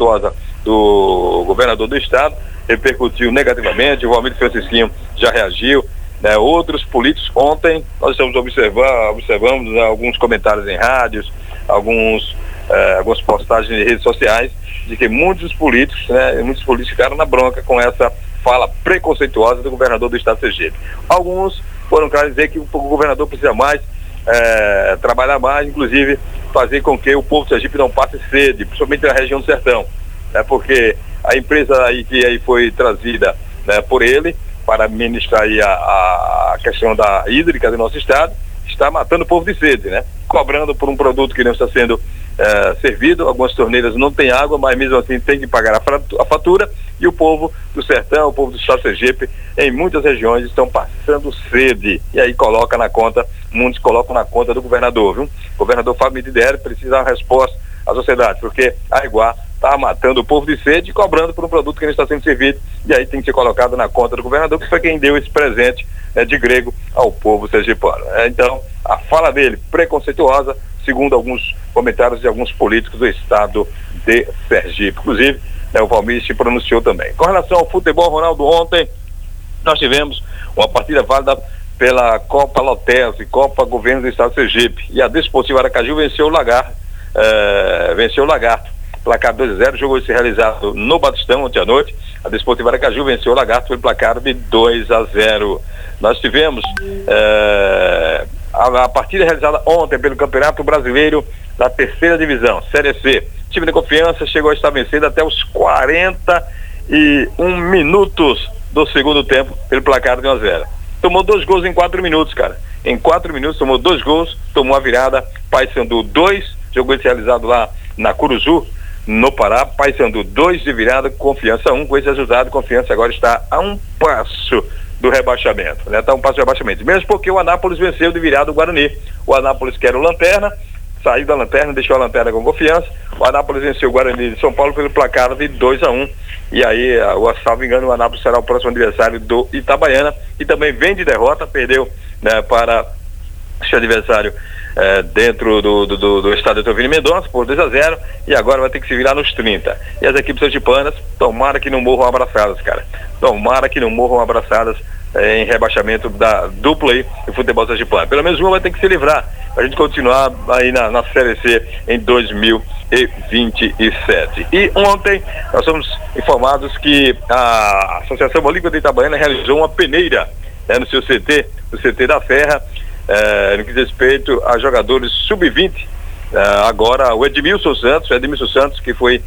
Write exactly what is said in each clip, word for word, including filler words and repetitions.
preconceituosa do governador do estado repercutiu negativamente. O Valmir Francisquinho já reagiu, né? Outros políticos, ontem nós estamos observando, observamos né, alguns comentários em rádios, alguns, eh, algumas postagens em redes sociais, de que muitos políticos, né, muitos políticos ficaram na bronca com essa fala preconceituosa do governador do estado de Sergipe. Alguns foram claros dizer que o governador precisa mais é, trabalhar mais, inclusive fazer com que o povo de Sergipe não passe sede, principalmente na região do sertão, né, porque a empresa aí que aí foi trazida, né, por ele para administrar aí a, a questão da hídrica do nosso estado está matando o povo de sede, né, cobrando por um produto que não está sendo É, servido. Algumas torneiras não tem água, mas mesmo assim tem que pagar a fatura, e o povo do sertão, o povo do estado de Sergipe, em muitas regiões estão passando sede, e aí coloca na conta, muitos colocam na conta do governador, viu? O governador Fábio Midider precisa dar uma resposta à sociedade, porque a Iguá está matando o povo de sede e cobrando por um produto que não está sendo servido, e aí tem que ser colocado na conta do governador, que foi quem deu esse presente, né, de grego ao povo sergipano. É, então, a fala dele, preconceituosa, segundo alguns comentários de alguns políticos do estado de Sergipe. Inclusive, né, o Valmir se pronunciou também. Com relação ao futebol, Ronaldo, ontem nós tivemos uma partida válida pela Copa Lotese, Copa Governo do Estado de Sergipe, e a Desportiva Aracaju venceu o Lagarto, eh, venceu o Lagarto, placar dois a zero, jogo esse realizado no Batistão ontem à noite. A Desportiva Aracaju venceu o Lagarto pelo placar de dois a zero. Nós tivemos eh, a, a partida realizada ontem pelo Campeonato Brasileiro da terceira divisão, Série C. O time de Confiança chegou a estar vencendo até os quarenta e um minutos do segundo tempo pelo placar de um a zero. Tomou dois gols em quatro minutos, cara. Em quatro minutos tomou dois gols, tomou a virada. Paysandu dois, jogo esse realizado lá na Curuzu, no Pará. Paysandu dois de virada, Confiança um. Com esse resultado, Confiança agora está a um passo do rebaixamento, né? Está a um passo do rebaixamento. Mesmo porque o Anápolis venceu de virada o Guarani. O Anápolis, que era o Lanterna, saiu da Lanterna, deixou a Lanterna com Confiança. O Anápolis venceu o Guarani de São Paulo pelo placar de dois a um. E aí, o salvo engano, o Anápolis será o próximo adversário do Itabaiana, que também vem de derrota, perdeu, né, para seu adversário eh, dentro do, do, do, do estado de Etelvino Mendonça por dois a zero, e agora vai ter que se virar nos trinta. E as equipes sergipanas, tomara que não morram abraçadas, cara. Tomara que não morram abraçadas eh, em rebaixamento da dupla aí do futebol sergipano. Pelo menos uma vai ter que se livrar, pra gente continuar aí na, na Série C em dois mil e vinte e sete. E ontem nós somos informados que a Associação Olímpica de Itabaiana realizou uma peneira, né, no seu C T, no C T da Serra, eh, no que diz respeito a jogadores sub vinte. Eh, agora o Edmilson Santos, Edmilson Santos, que foi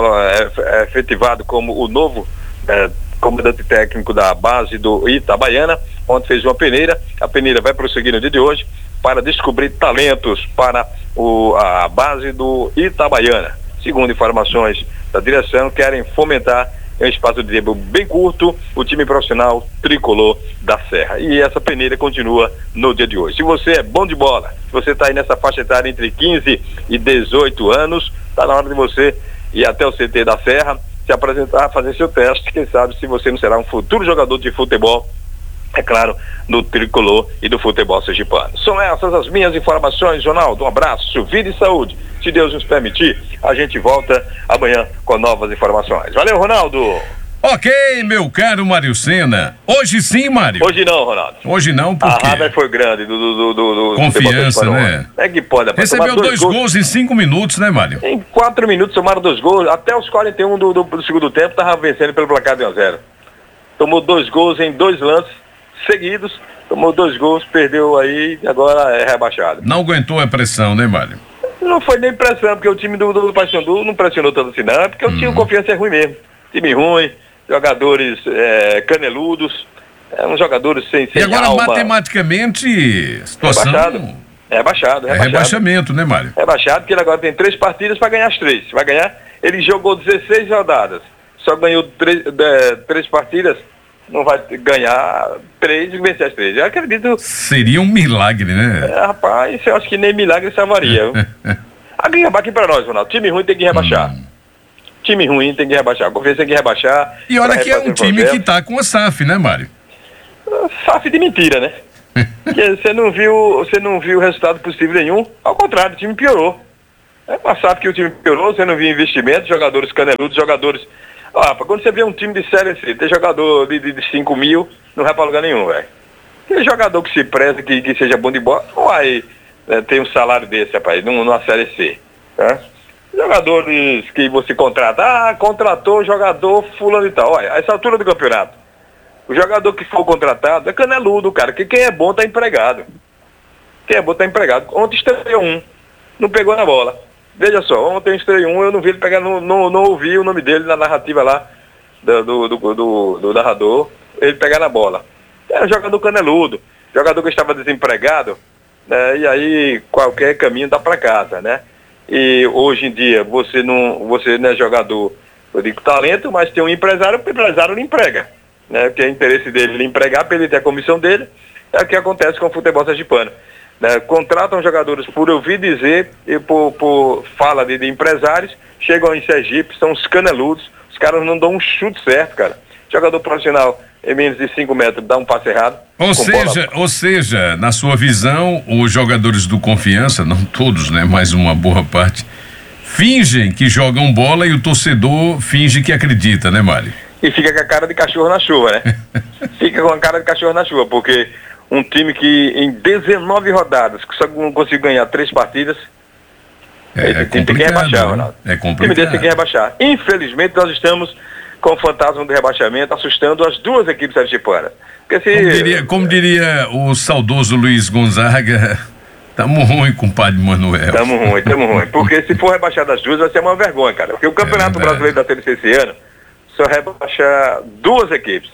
eh, efetivado como o novo eh, comandante técnico da base do Itabaiana, ontem fez uma peneira. A peneira vai prosseguir no dia de hoje para descobrir talentos para o, a base do Itabaiana. Segundo informações da direção, querem fomentar em um espaço de tempo bem curto o time profissional tricolor da Serra. E essa peneira continua no dia de hoje. Se você é bom de bola, se você está aí nessa faixa etária entre quinze e dezoito anos, está na hora de você ir até o C T da Serra, se apresentar, fazer seu teste. Quem sabe se você não será um futuro jogador de futebol, é claro, do tricolor e do futebol sergipano. São essas as minhas informações, Ronaldo. Um abraço, vida e saúde. Se Deus nos permitir, a gente volta amanhã com novas informações. Valeu, Ronaldo. Ok, meu caro Mário Sena. Hoje sim, Mário. Hoje não, Ronaldo. Hoje não, porque a rada foi grande do, do, do, do Confiança, né? É que pode. Recebeu dois, dois gols. gols em cinco minutos, né, Mário? Em quatro minutos tomaram dois gols. Até os quarenta e um do, do, do segundo tempo tava vencendo pelo placar de um a zero. Tomou dois gols em dois lances seguidos, tomou dois gols, perdeu aí e agora é rebaixado. Não aguentou a pressão, né, Mário? Não foi nem pressão, porque o time do, do, do Paysandu não pressionou tanto assim, não, é porque hum. o time Confiança é ruim mesmo. Time ruim, jogadores é, caneludos, é, uns jogadores sem, sem E agora, alma. Matematicamente, situação... Rebaixado. É rebaixado, é rebaixado. É rebaixamento, né, Mário? É rebaixado, porque ele agora tem três partidas para ganhar as três. Vai ganhar, ele jogou dezesseis rodadas, só ganhou três, é, três partidas, não vai ganhar três e vencer as três. Eu acredito... Seria um milagre, né? É, rapaz, eu acho que nem milagre salvaria. Aqui, aqui pra nós, Ronaldo, time ruim tem que rebaixar. Hum. Time ruim tem que rebaixar. Confiança tem que rebaixar. E olha que é um time que tá com a S A F, né, Mário? S A F de mentira, né? Porque você não viu, você não viu resultado possível nenhum. Ao contrário, o time piorou. É passado que o time piorou, você não via investimento, jogadores caneludos, jogadores... Ah, quando você vê um time de Série C, tem jogador de, de, de cinco mil, não vai pra lugar nenhum, velho. Tem jogador que se preza, que, que seja bom de bola, não vai é, ter um salário desse, rapaz, numa Série C, tá? Jogadores que você contrata, ah, contratou jogador fulano e tal. Olha, a essa altura do campeonato, o jogador que for contratado é caneludo, cara, que quem é bom tá empregado. Quem é bom tá empregado. Ontem estreou um, não pegou na bola. Veja só, ontem estreou um, eu não vi ele pegar, não, não, não ouvi o nome dele na narrativa lá do, do, do, do, do narrador, ele pegar na bola. É um jogador caneludo, jogador que estava desempregado, né, e aí qualquer caminho dá para casa, né? E hoje em dia você não, você não é jogador, eu digo talento, mas tem um empresário, o empresário lhe emprega, né? Porque é interesse dele lhe empregar, para ele ter a comissão dele, é o que acontece com o futebol sergipano. Né, contratam jogadores por ouvir dizer e por, por fala de, de empresários, chegam em Sergipe, são os caneludos, os caras não dão um chute certo, cara. Jogador profissional em menos de cinco metros dá um passe errado. Ou seja, bola... ou seja, na sua visão, os jogadores do Confiança, não todos, né, mas uma boa parte, fingem que jogam bola e o torcedor finge que acredita, né, Mário? E fica com a cara de cachorro na chuva, né? Fica com a cara de cachorro na chuva, porque um time que em dezenove rodadas que só não conseguiu ganhar três partidas, é, é tem que rebaixar, Ronaldo. É complicado. O time desse tem que rebaixar. Infelizmente nós estamos com o fantasma do rebaixamento assustando as duas equipes sergipanas. Porque se... Como diria, como diria o saudoso Luiz Gonzaga, tamo ruim, compadre Manuel. Tamo ruim, tamo ruim. Porque se for rebaixar das duas vai ser uma vergonha, cara. Porque o Campeonato é Brasileiro da Série C esse ano só rebaixa duas equipes.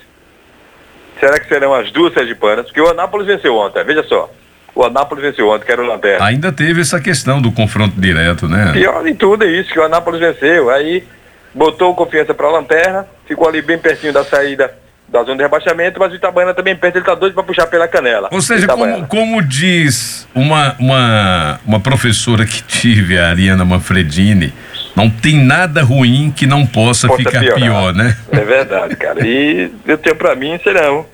Será que serão as duas sergipanas? Porque o Anápolis venceu ontem, veja só. O Anápolis venceu ontem, que era o Lanterna. Ainda teve essa questão do confronto direto, né? Pior de tudo é isso, que o Anápolis venceu. Aí botou Confiança para a Lanterna, ficou ali bem pertinho da saída da zona de rebaixamento, mas o Itabaiana também perto, ele tá doido para puxar pela canela. Ou seja, como, como diz uma, uma, uma professora que tive, a Ariana Manfredini, não tem nada ruim que não possa, possa ficar piorar. Pior, né? É verdade, cara. E eu tenho pra mim, serão.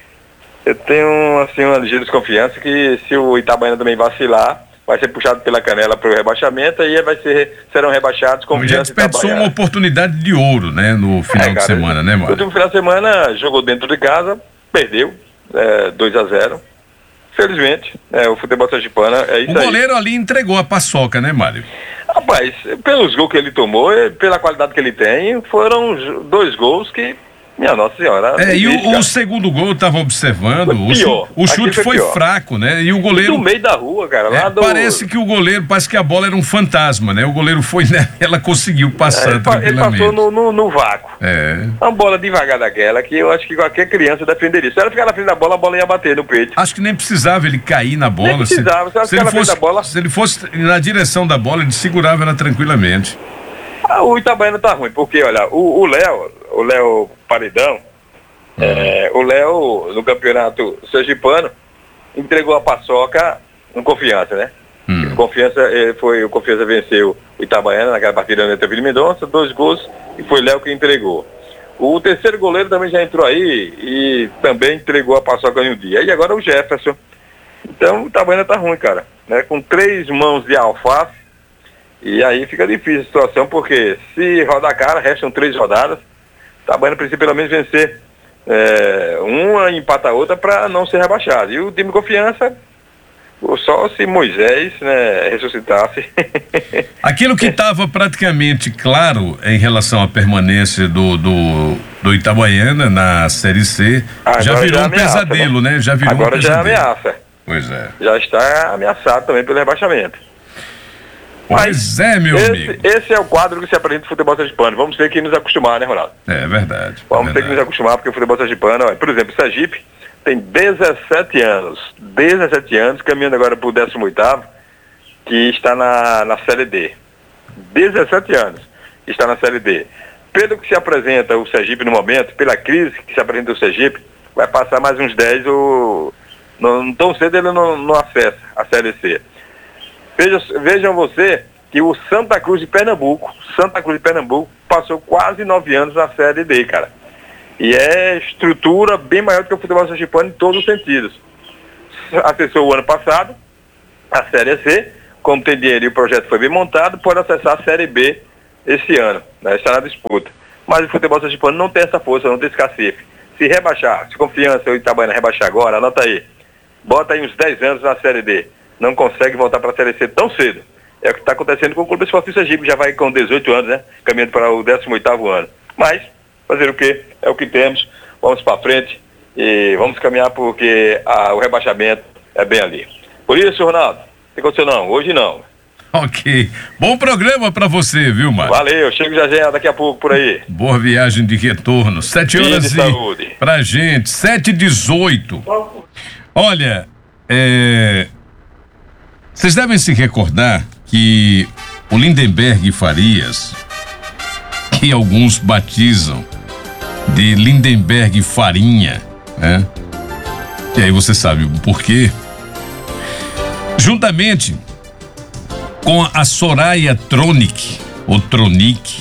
Eu tenho, assim, uma ligeira desconfiança que se o Itabaiana também vacilar, vai ser puxado pela canela para o rebaixamento, aí vai ser, serão rebaixados com já desperdiçou uma oportunidade de ouro, né? No final é, cara, de semana, né, Mário? No último final de semana, jogou dentro de casa, perdeu, é, dois a zero. Felizmente, é, o futebol sergipano é isso aí. O goleiro aí ali entregou a paçoca, né, Mário? Rapaz, pelos gols que ele tomou, pela qualidade que ele tem, foram dois gols que, minha Nossa Senhora. É, e o, o segundo gol eu estava observando, o chute, o chute foi, foi fraco, né? E o goleiro... Do meio da rua, cara. Lá é, do... Parece que o goleiro, parece que a bola era um fantasma, né? O goleiro foi nela, ela conseguiu passar é, tranquilamente. Ele passou no, no, no vácuo. É. Uma bola devagar daquela que eu acho que qualquer criança defenderia. Se ela ficar na frente da bola, a bola ia bater no peito. Acho que nem precisava ele cair na bola. Nem precisava, se, se, ele, fosse, da bola... se ele fosse na direção da bola, ele segurava ela tranquilamente. Ah, o Itabaiana tá ruim, porque, olha, o Léo, o Léo Paredão, É, o Léo, no campeonato sergipano, entregou a paçoca com Confiança, né? Hum. Confiança, foi, o Confiança venceu o Itabaiana naquela partida entre Vila Mendonça, dois gols, e foi Léo que entregou. O terceiro goleiro também já entrou aí e também entregou a paçoca em um dia. E agora o Jefferson. Então o Itabaiana tá ruim, cara, né? Com três mãos de alface, e aí fica difícil a situação, porque se rodar a cara, restam três rodadas, o Itabaiana precisa pelo menos vencer É, uma empata a outra para não ser rebaixado. E o time de Confiança, só se Moisés, né, ressuscitasse. Aquilo que estava praticamente claro em relação à permanência do, do, do Itabaiana na Série C, agora já virou já um ameaça, pesadelo, né? né? Já virou agora um já é ameaça. Pois é. Já está ameaçado também pelo rebaixamento. Mas é, meu esse, amigo. Esse é o quadro que se apresenta no futebol sergipano. Vamos ter que nos acostumar, né, Ronaldo? É verdade. Vamos é ter verdade. que nos acostumar, porque o futebol sergipano, ó, por exemplo, Sergipe tem dezessete anos. dezessete anos, caminhando agora para o décimo oitavo, que está na, na Série D. dezessete anos está na Série D. Pelo que se apresenta o Sergipe no momento, pela crise que se apresenta o Sergipe, vai passar mais uns dez, ou não tão cedo ele não, não acessa a Série C. Vejam, vejam você que o Santa Cruz de Pernambuco, Santa Cruz de Pernambuco, passou quase nove anos na Série D, cara. E é estrutura bem maior do que o futebol sergipano em todos os sentidos. Acessou o ano passado a Série C, como tem dinheiro e o projeto foi bem montado, pode acessar a Série B esse ano, né? Está na disputa. Mas o futebol sergipano não tem essa força, não tem esse cacife. Se rebaixar, se Confiança ou Itabaiana rebaixar agora, anota aí, bota aí uns dez anos na Série D, não consegue voltar para a Série C tão cedo. É o que está acontecendo com o Clube Esportivo Sergipe, já vai com dezoito anos, né? Caminhando para o décimo oitavo ano. Mas, fazer o quê? É o que temos, vamos para frente e vamos caminhar porque a, o rebaixamento é bem ali. Por isso, Ronaldo, não aconteceu não, hoje não. Ok. Bom programa para você, viu, Mário? Valeu, chego já já daqui a pouco por aí. Boa viagem de retorno. Sete horas e... Pra gente, sete e dezoito. Olha, é... vocês devem se recordar que o Lindenberg Farias, que alguns batizam de Lindenberg Farinha, né? E aí você sabe o porquê. Juntamente com a Soraya Tronic, ou Tronic,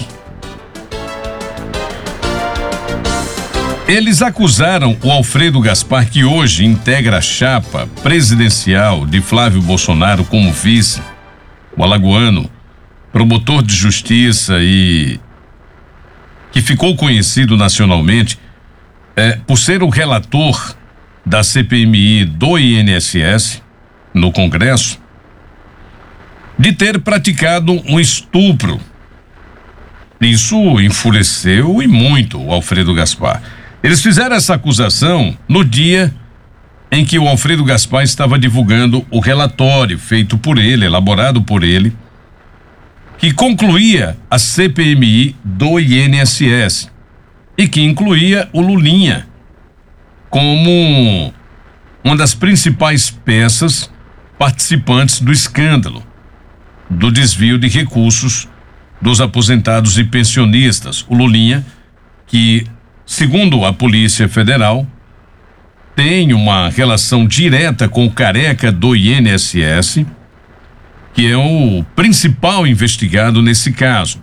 eles acusaram o Alfredo Gaspar, que hoje integra a chapa presidencial de Flávio Bolsonaro como vice, o alagoano, promotor de justiça e que ficou conhecido nacionalmente é, por ser o relator da C P M I do I N S S no Congresso, de ter praticado um estupro. Isso enfureceu e muito o Alfredo Gaspar. Eles fizeram essa acusação no dia em que o Alfredo Gaspar estava divulgando o relatório feito por ele, elaborado por ele, que concluía a C P M I do I N S S e que incluía o Lulinha como uma das principais peças participantes do escândalo do desvio de recursos dos aposentados e pensionistas. O Lulinha, que, segundo a Polícia Federal, tem uma relação direta com o Careca do I N S S, que é o principal investigado nesse caso.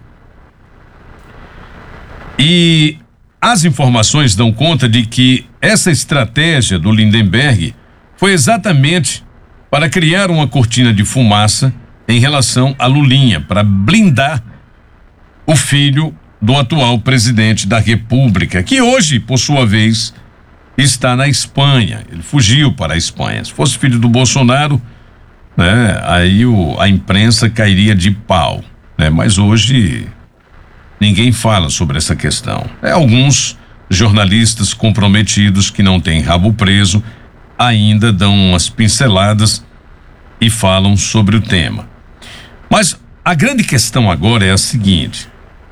E as informações dão conta de que essa estratégia do Lindenberg foi exatamente para criar uma cortina de fumaça em relação a Lulinha, para blindar o filho do atual presidente da República, que hoje, por sua vez, está na Espanha. Ele fugiu para a Espanha. Se fosse filho do Bolsonaro, né, aí o, a imprensa cairia de pau, né? Mas hoje ninguém fala sobre essa questão. É, alguns jornalistas comprometidos que não têm rabo preso ainda dão umas pinceladas e falam sobre o tema. Mas a grande questão agora é a seguinte: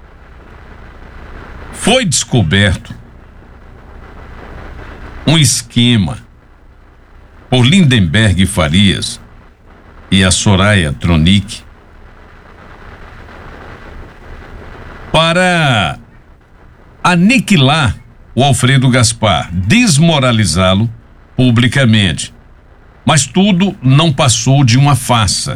foi descoberto um esquema por Lindenberg Farias e a Soraya Tronic para aniquilar o Alfredo Gaspar, desmoralizá-lo publicamente. Mas tudo não passou de uma farsa.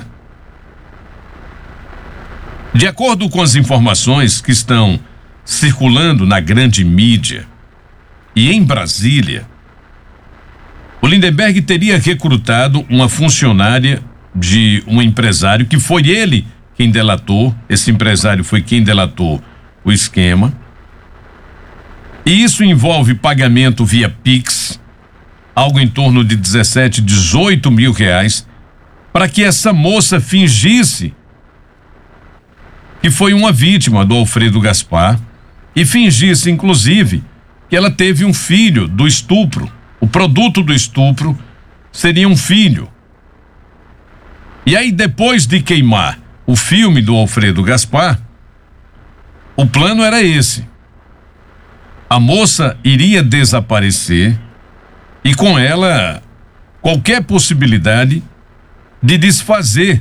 De acordo com as informações que estão circulando na grande mídia e em Brasília, o Lindenberg teria recrutado uma funcionária de um empresário que foi ele quem delatou, esse empresário foi quem delatou o esquema. E isso envolve pagamento via Pix, algo em torno de dezessete, dezoito mil reais, para que essa moça fingisse que foi uma vítima do Alfredo Gaspar e fingisse, inclusive, que ela teve um filho do estupro. O produto do estupro seria um filho. E aí, depois de queimar o filme do Alfredo Gaspar, o plano era esse. A moça iria desaparecer e com ela qualquer possibilidade de desfazer,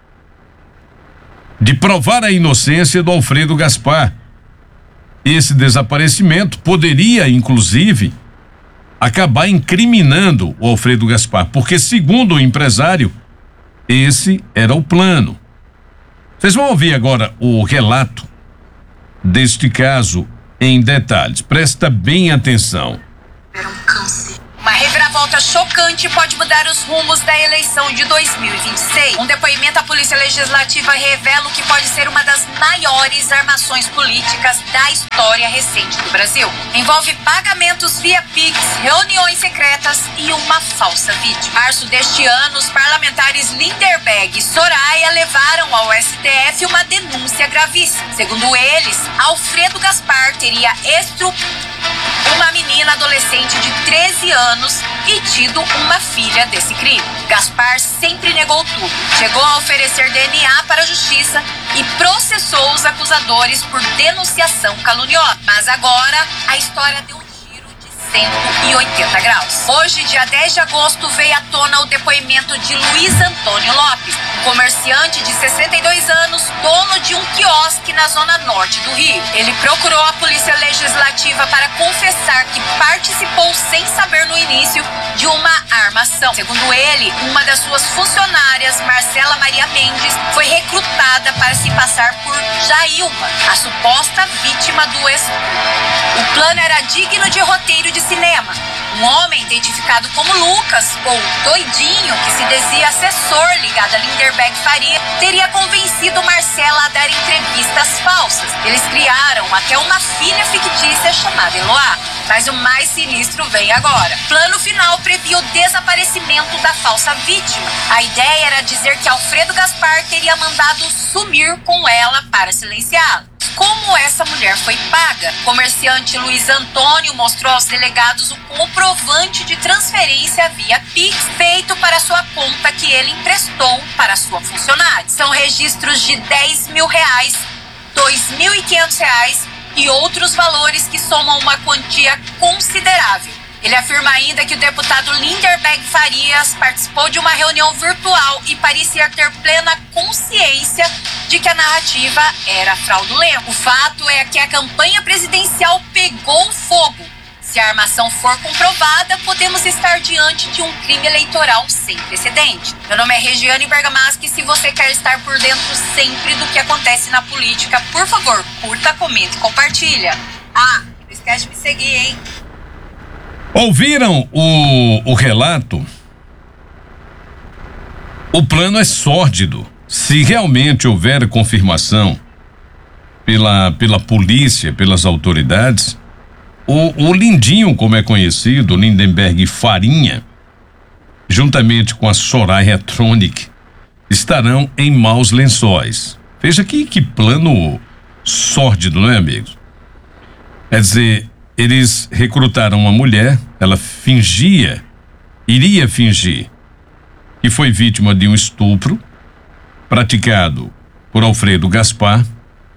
de provar a inocência do Alfredo Gaspar. Esse desaparecimento poderia, inclusive, acabar incriminando o Alfredo Gaspar, porque, segundo o empresário, esse era o plano. Vocês vão ouvir agora o relato deste caso em detalhes. Presta bem atenção. Era um câncer. Uma reviravolta denúncia chocante pode mudar os rumos da eleição de dois mil e vinte e seis. Um depoimento à Polícia Legislativa revela o que pode ser uma das maiores armações políticas da história recente do Brasil. Envolve pagamentos via Pix, reuniões secretas e uma falsa vítima. Em março deste ano, os parlamentares Linderberg e Soraya levaram ao S T F uma denúncia gravíssima. Segundo eles, Alfredo Gaspar teria estruturado uma menina adolescente de treze anos e tido uma filha desse crime. Gaspar sempre negou tudo. Chegou a oferecer D N A para a justiça e processou os acusadores por denunciação caluniosa. Mas agora a história deu um cento e oitenta graus. Hoje, dia dez de agosto, veio à tona o depoimento de Luiz Antônio Lopes, um comerciante de sessenta e dois anos, dono de um quiosque na zona norte do Rio. Ele procurou a Polícia Legislativa para confessar que participou sem saber no início de uma armação. Segundo ele, uma das suas funcionárias, Marcela Maria Mendes, foi recrutada para se passar por Jailma, a suposta vítima do estupro. O plano era digno de roteiro de cinema. Um homem identificado como Lucas, ou Doidinho, que se dizia assessor ligado a Linderberg Faria, teria convencido Marcela a dar entrevistas falsas. Eles criaram até uma filha fictícia chamada Eloá. Mas o mais sinistro vem agora. O plano final previa o desaparecimento da falsa vítima. A ideia era dizer que Alfredo Gaspar teria mandado sumir com ela para silenciá-la. Como essa mulher foi paga? O comerciante Luiz Antônio mostrou aos delegados o comprovante de transferência via Pix feito para sua conta que ele emprestou para sua funcionária. São registros de dez mil reais, dois mil e quinhentos reais e outros valores que somam uma quantia considerável. Ele afirma ainda que o deputado Linderberg Farias participou de uma reunião virtual e parecia ter plena consciência de que a narrativa era fraudulenta. O fato é que a campanha presidencial pegou fogo. Se a armação for comprovada, podemos estar diante de um crime eleitoral sem precedente. Meu nome é Regiane Bergamaschi e se você quer estar por dentro sempre do que acontece na política, por favor, curta, comente e compartilha. Ah, não esquece de me seguir, hein? Ouviram o, o relato? O plano é sórdido. Se realmente houver confirmação pela, pela polícia, pelas autoridades, o, o Lindinho, como é conhecido, Lindenberg Farinha, juntamente com a Soraya Tronic, estarão em maus lençóis. Veja que, que plano sórdido, não é, amigos? Quer dizer, eles recrutaram uma mulher, ela fingia, iria fingir que foi vítima de um estupro praticado por Alfredo Gaspar